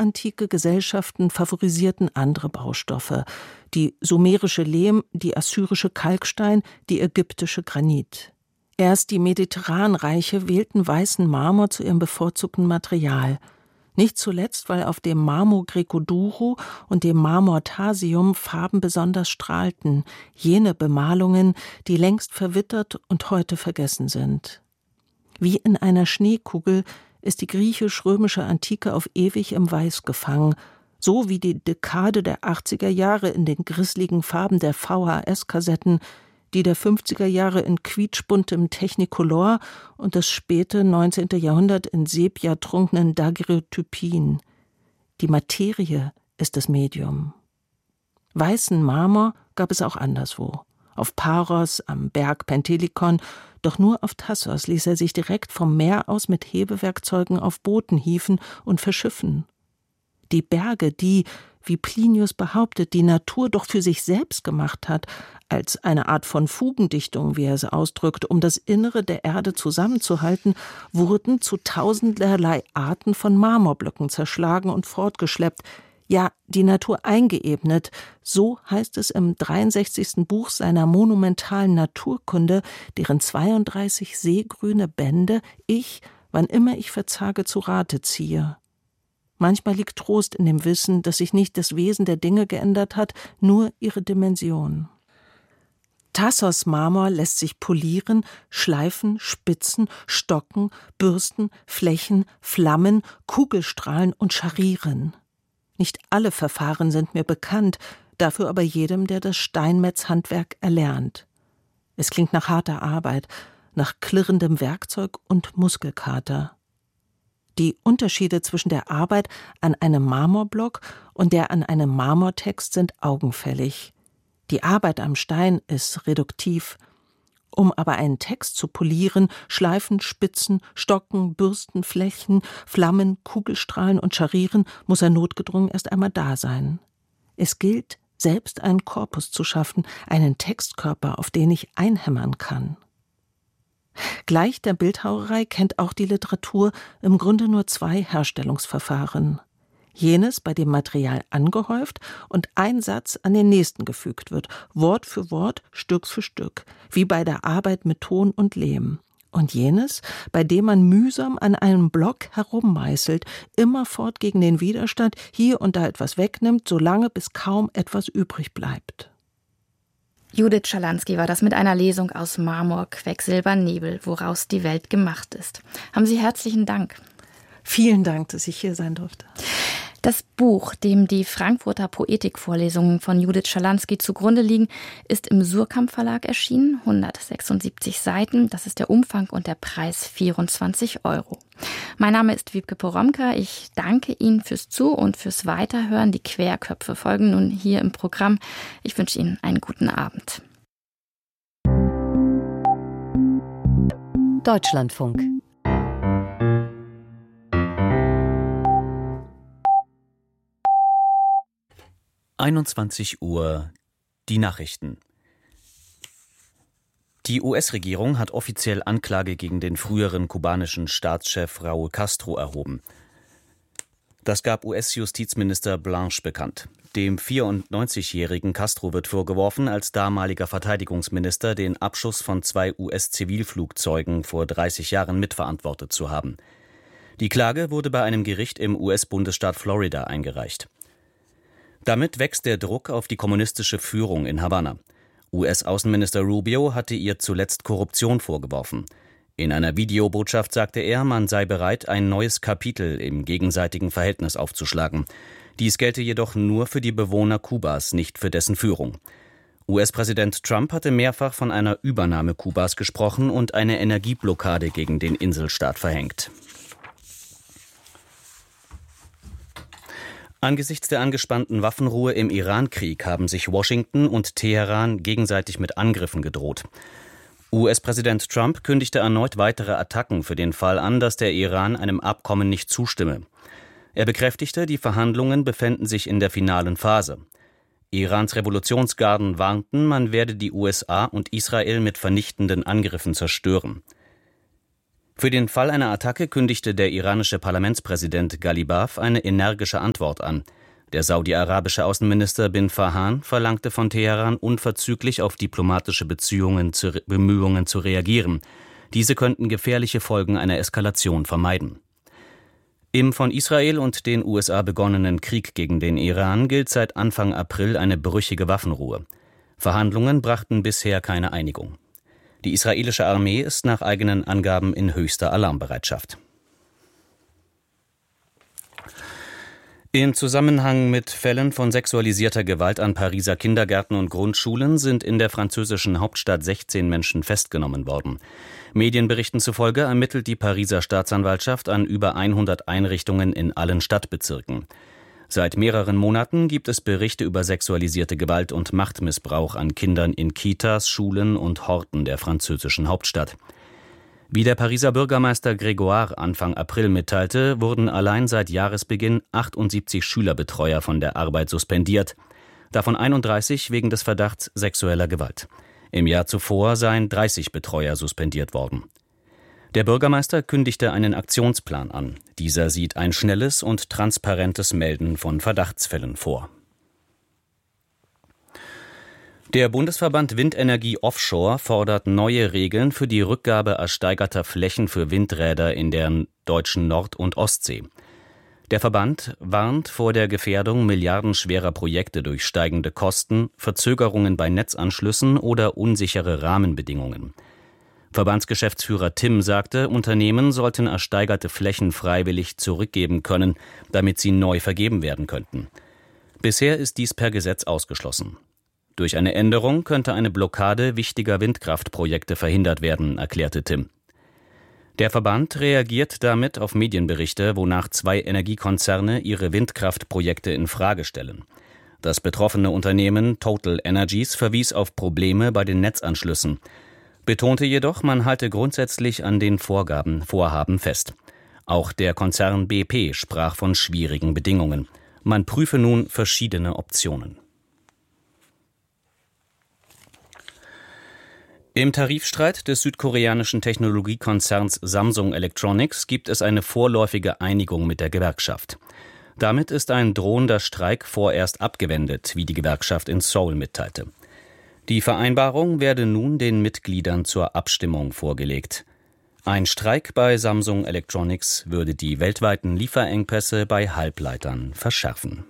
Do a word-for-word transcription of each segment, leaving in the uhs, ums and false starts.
vorantike Gesellschaften favorisierten andere Baustoffe: die sumerische Lehm, die assyrische Kalkstein, die ägyptische Granit. Erst die Mediterranreiche wählten weißen Marmor zu ihrem bevorzugten Material. Nicht zuletzt, weil auf dem Marmor Greco-Duro und dem Marmor Thasium Farben besonders strahlten, jene Bemalungen, die längst verwittert und heute vergessen sind. Wie in einer Schneekugel ist die griechisch-römische Antike auf ewig im Weiß gefangen, so wie die Dekade der achtziger Jahre in den grisseligen Farben der V H S-Kassetten, die der fünfziger Jahre in quietschbuntem Technicolor und das späte neunzehnte Jahrhundert in sepiatrunkenen Daguerreotypien. Die Materie ist das Medium. Weißen Marmor gab es auch anderswo. Auf Paros, am Berg Pentelikon, doch nur auf Thasos ließ er sich direkt vom Meer aus mit Hebewerkzeugen auf Booten hieven und verschiffen. Die Berge, die, wie Plinius behauptet, die Natur doch für sich selbst gemacht hat, als eine Art von Fugendichtung, wie er es ausdrückt, um das Innere der Erde zusammenzuhalten, wurden zu tausenderlei Arten von Marmorblöcken zerschlagen und fortgeschleppt, ja, die Natur eingeebnet, so heißt es im dreiundsechzigsten Buch seiner monumentalen Naturkunde, deren zweiunddreißig seegrüne Bände ich, wann immer ich verzage, zu Rate ziehe. Manchmal liegt Trost in dem Wissen, dass sich nicht das Wesen der Dinge geändert hat, nur ihre Dimension. Thasos Marmor lässt sich polieren, schleifen, spitzen, stocken, bürsten, flächen, flammen, Kugelstrahlen und scharieren. Nicht alle Verfahren sind mir bekannt, dafür aber jedem, der das Steinmetzhandwerk erlernt. Es klingt nach harter Arbeit, nach klirrendem Werkzeug und Muskelkater. Die Unterschiede zwischen der Arbeit an einem Marmorblock und der an einem Marmortext sind augenfällig. Die Arbeit am Stein ist reduktiv. Um aber einen Text zu polieren, schleifen, spitzen, stocken, bürsten, flechten, flammen, Kugelstrahlen und scharieren, muss er notgedrungen erst einmal da sein. Es gilt, selbst einen Korpus zu schaffen, einen Textkörper, auf den ich einhämmern kann. Gleich der Bildhauerei kennt auch die Literatur im Grunde nur zwei Herstellungsverfahren. Jenes, bei dem Material angehäuft und ein Satz an den nächsten gefügt wird, Wort für Wort, Stück für Stück, wie bei der Arbeit mit Ton und Lehm. Und jenes, bei dem man mühsam an einem Block herummeißelt, immerfort gegen den Widerstand, hier und da etwas wegnimmt, solange bis kaum etwas übrig bleibt. Judith Schalansky war das mit einer Lesung aus Marmor, Quecksilber, Nebel, woraus die Welt gemacht ist. Haben Sie herzlichen Dank. Vielen Dank, dass ich hier sein durfte. Das Buch, dem die Frankfurter Poetikvorlesungen von Judith Schalansky zugrunde liegen, ist im Suhrkamp Verlag erschienen, hundertsechsundsiebzig Seiten. Das ist der Umfang und der Preis vierundzwanzig Euro. Mein Name ist Wiebke Poromka. Ich danke Ihnen fürs Zu- und fürs Weiterhören. Die Querköpfe folgen nun hier im Programm. Ich wünsche Ihnen einen guten Abend. Deutschlandfunk. einundzwanzig Uhr, die Nachrichten. Die U S-Regierung hat offiziell Anklage gegen den früheren kubanischen Staatschef Raúl Castro erhoben. Das gab U S-Justizminister Blanche bekannt. Dem vierundneunzigjährigen Castro wird vorgeworfen, als damaliger Verteidigungsminister den Abschuss von zwei U S-Zivilflugzeugen vor dreißig Jahren mitverantwortet zu haben. Die Klage wurde bei einem Gericht im U S-Bundesstaat Florida eingereicht. Damit wächst der Druck auf die kommunistische Führung in Havanna. U S-Außenminister Rubio hatte ihr zuletzt Korruption vorgeworfen. In einer Videobotschaft sagte er, man sei bereit, ein neues Kapitel im gegenseitigen Verhältnis aufzuschlagen. Dies gelte jedoch nur für die Bewohner Kubas, nicht für dessen Führung. U S-Präsident Trump hatte mehrfach von einer Übernahme Kubas gesprochen und eine Energieblockade gegen den Inselstaat verhängt. Angesichts der angespannten Waffenruhe im Iran-Krieg haben sich Washington und Teheran gegenseitig mit Angriffen gedroht. U S-Präsident Trump kündigte erneut weitere Attacken für den Fall an, dass der Iran einem Abkommen nicht zustimme. Er bekräftigte, die Verhandlungen befänden sich in der finalen Phase. Irans Revolutionsgarden warnten, man werde die U S A und Israel mit vernichtenden Angriffen zerstören. Für den Fall einer Attacke kündigte der iranische Parlamentspräsident Ghalibaf eine energische Antwort an. Der saudi-arabische Außenminister bin Farhan verlangte von Teheran, unverzüglich auf diplomatische Beziehungen zu, Bemühungen zu reagieren. Diese könnten gefährliche Folgen einer Eskalation vermeiden. Im von Israel und den U S A begonnenen Krieg gegen den Iran gilt seit Anfang April eine brüchige Waffenruhe. Verhandlungen brachten bisher keine Einigung. Die israelische Armee ist nach eigenen Angaben in höchster Alarmbereitschaft. Im Zusammenhang mit Fällen von sexualisierter Gewalt an Pariser Kindergärten und Grundschulen sind in der französischen Hauptstadt sechzehn Menschen festgenommen worden. Medienberichten zufolge ermittelt die Pariser Staatsanwaltschaft an über hundert Einrichtungen in allen Stadtbezirken. Seit mehreren Monaten gibt es Berichte über sexualisierte Gewalt und Machtmissbrauch an Kindern in Kitas, Schulen und Horten der französischen Hauptstadt. Wie der Pariser Bürgermeister Grégoire Anfang April mitteilte, wurden allein seit Jahresbeginn achtundsiebzig Schülerbetreuer von der Arbeit suspendiert, davon einunddreißig wegen des Verdachts sexueller Gewalt. Im Jahr zuvor seien dreißig Betreuer suspendiert worden. Der Bürgermeister kündigte einen Aktionsplan an. Dieser sieht ein schnelles und transparentes Melden von Verdachtsfällen vor. Der Bundesverband Windenergie Offshore fordert neue Regeln für die Rückgabe ersteigerter Flächen für Windräder in der deutschen Nord- und Ostsee. Der Verband warnt vor der Gefährdung milliardenschwerer Projekte durch steigende Kosten, Verzögerungen bei Netzanschlüssen oder unsichere Rahmenbedingungen. Verbandsgeschäftsführer Timm sagte, Unternehmen sollten ersteigerte Flächen freiwillig zurückgeben können, damit sie neu vergeben werden könnten. Bisher ist dies per Gesetz ausgeschlossen. Durch eine Änderung könnte eine Blockade wichtiger Windkraftprojekte verhindert werden, erklärte Timm. Der Verband reagiert damit auf Medienberichte, wonach zwei Energiekonzerne ihre Windkraftprojekte in Frage stellen. Das betroffene Unternehmen Total Energies verwies auf Probleme bei den Netzanschlüssen, betonte jedoch, man halte grundsätzlich an den Vorgaben, Vorhaben fest. Auch der Konzern B P sprach von schwierigen Bedingungen. Man prüfe nun verschiedene Optionen. Im Tarifstreit des südkoreanischen Technologiekonzerns Samsung Electronics gibt es eine vorläufige Einigung mit der Gewerkschaft. Damit ist ein drohender Streik vorerst abgewendet, wie die Gewerkschaft in Seoul mitteilte. Die Vereinbarung werde nun den Mitgliedern zur Abstimmung vorgelegt. Ein Streik bei Samsung Electronics würde die weltweiten Lieferengpässe bei Halbleitern verschärfen.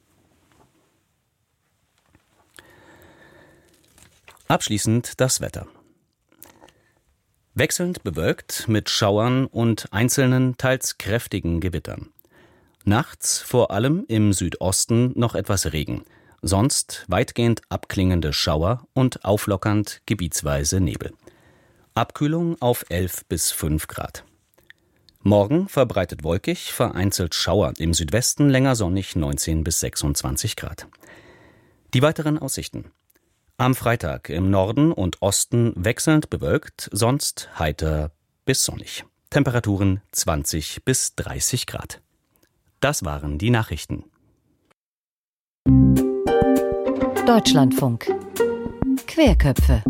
Abschließend das Wetter. Wechselnd bewölkt mit Schauern und einzelnen, teils kräftigen Gewittern. Nachts vor allem im Südosten noch etwas Regen. Sonst weitgehend abklingende Schauer und auflockernd gebietsweise Nebel. Abkühlung auf elf bis fünf Grad. Morgen verbreitet wolkig, vereinzelt Schauer, im Südwesten länger sonnig neunzehn bis sechsundzwanzig Grad. Die weiteren Aussichten. Am Freitag im Norden und Osten wechselnd bewölkt, sonst heiter bis sonnig. Temperaturen zwanzig bis dreißig Grad. Das waren die Nachrichten. Deutschlandfunk. Querköpfe.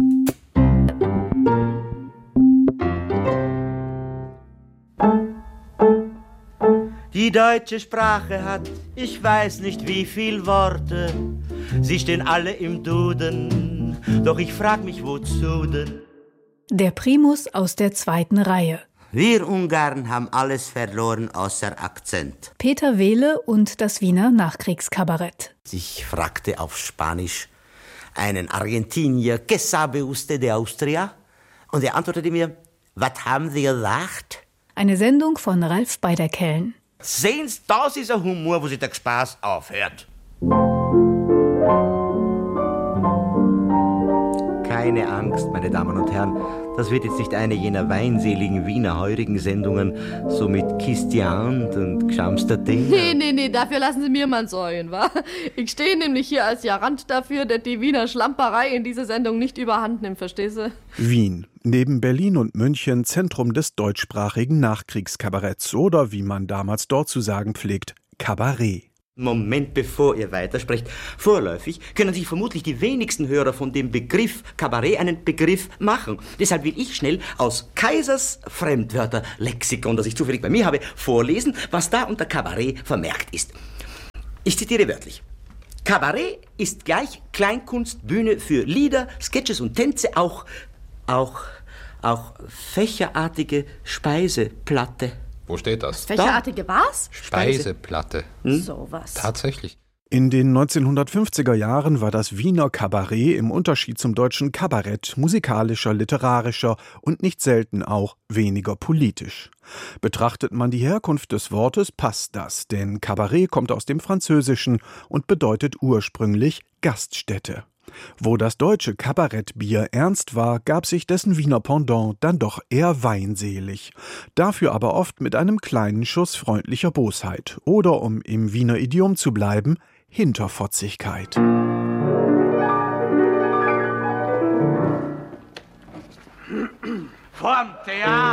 Die deutsche Sprache hat, ich weiß nicht wie viel Worte. Sie stehen alle im Duden, doch ich frag mich, wozu denn? Der Primus aus der zweiten Reihe. Wir Ungarn haben alles verloren außer Akzent. Peter Wehle und das Wiener Nachkriegskabarett. Ich fragte auf Spanisch einen Argentinier, ¿Qué sabe usted de Austria? Und er antwortete mir, was haben Sie gesagt? Eine Sendung von Ralf Beiderkellen. Sehen Sie, das ist ein Humor, wo sich der Spaß aufhört. Keine Angst, meine Damen und Herren, das wird jetzt nicht eine jener weinseligen Wiener heurigen Sendungen, so mit Kistiant und Gschamster Ding. Nee, nee, nee, dafür lassen Sie mir mal säuen, wa? Ich stehe nämlich hier als Garant dafür, dass die Wiener Schlamperei in dieser Sendung nicht überhand nimmt, verstehst du? Wien, neben Berlin und München Zentrum des deutschsprachigen Nachkriegskabaretts oder, wie man damals dort zu sagen pflegt, Kabarett. Moment, bevor ihr weitersprecht. Vorläufig können sich vermutlich die wenigsten Hörer von dem Begriff Kabarett einen Begriff machen. Deshalb will ich schnell aus Kaisers Fremdwörterlexikon, das ich zufällig bei mir habe, vorlesen, was da unter Kabarett vermerkt ist. Ich zitiere wörtlich. Kabarett ist gleich Kleinkunstbühne für Lieder, Sketches und Tänze, auch, auch, auch fächerartige Speiseplatte. Wo steht das? Fächerartige was? Speiseplatte. Hm? So was. Tatsächlich. In den neunzehnhundertfünfziger Jahren war das Wiener Kabarett im Unterschied zum deutschen Kabarett musikalischer, literarischer und nicht selten auch weniger politisch. Betrachtet man die Herkunft des Wortes, passt das, denn Kabarett kommt aus dem Französischen und bedeutet ursprünglich Gaststätte. Wo das deutsche Kabarettbier ernst war, gab sich dessen Wiener Pendant dann doch eher weinselig. Dafür aber oft mit einem kleinen Schuss freundlicher Bosheit oder, um im Wiener Idiom zu bleiben, Hinterfotzigkeit. Vorm Theater